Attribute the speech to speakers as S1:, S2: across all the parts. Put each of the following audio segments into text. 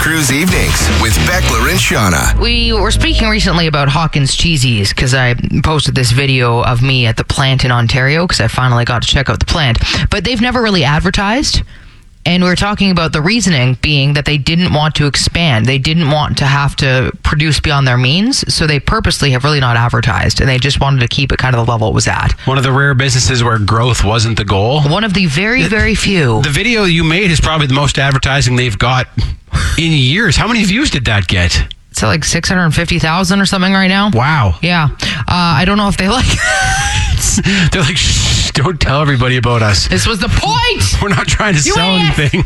S1: Cruise Evenings with Beckler and Shauna.
S2: We were speaking recently about Hawkins Cheesies because I posted this video of me at the plant in Ontario because I finally got to check out the plant. But they've never really advertised. And we were talking about the reasoning being that they didn't want to expand. They didn't want to have to produce beyond their means. So they purposely have really not advertised. And they just wanted to keep it kind of the level it was at.
S3: One of the rare businesses where growth wasn't the goal.
S2: One of the very, very few.
S3: The video you made is probably the most advertising they've got in years. How many views did that get?
S2: It's like 650,000 or something right now.
S3: Wow.
S2: Yeah. I don't know if they like it.
S3: They're like, shh, don't tell everybody about us.
S2: This was the point.
S3: We're not trying to sell anything.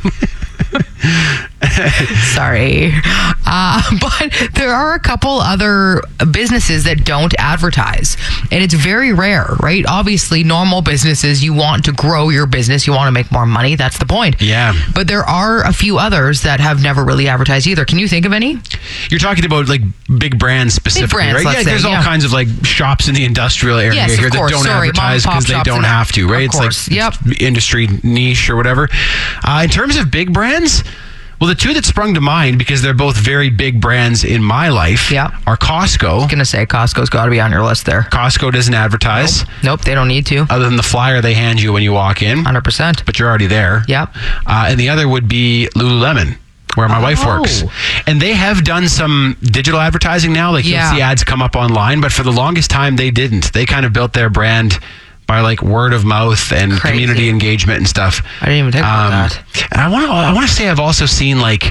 S2: Sorry. But there are a couple other businesses that don't advertise. And it's very rare, right? Obviously, normal businesses, you want to grow your business. You want to make more money. That's the point.
S3: Yeah.
S2: But there are a few others that have never really advertised either. Can you think of any?
S3: You're talking about like big brands specifically,
S2: brands,
S3: right?
S2: let's
S3: Yeah,
S2: say,
S3: there's all kinds of like shops in the industrial area
S2: Yes,
S3: here
S2: of course.
S3: that don't
S2: Sorry,
S3: advertise
S2: mom and pop
S3: because they
S2: shops
S3: don't
S2: and
S3: have to, right?
S2: of course.
S3: It's industry niche or whatever. In terms of big brands, well, the two that sprung to mind, because they're both very big brands in my life, are Costco.
S2: I was going to say Costco's got to be on your list there.
S3: Costco doesn't advertise.
S2: Nope, they don't need to.
S3: Other than the flyer they hand you when you walk in.
S2: 100%.
S3: But you're already there.
S2: Yep.
S3: And the other would be Lululemon, where my wife works. And they have done some digital advertising now. Like you'll see ads come up online, but for the longest time they didn't. They kind of built their brand by like word of mouth and community engagement and stuff.
S2: I didn't even think about that.
S3: And I want to say I've also seen like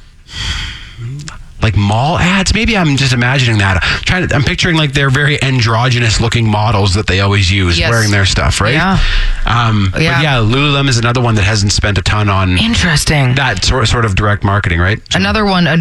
S3: mall ads. Maybe I'm just imagining that. I'm picturing like they're very androgynous looking models that they always use wearing their stuff, right?
S2: Yeah.
S3: But yeah, Lululemon is another one that hasn't spent a ton on
S2: interesting
S3: that sort of direct marketing, right?
S2: Another one,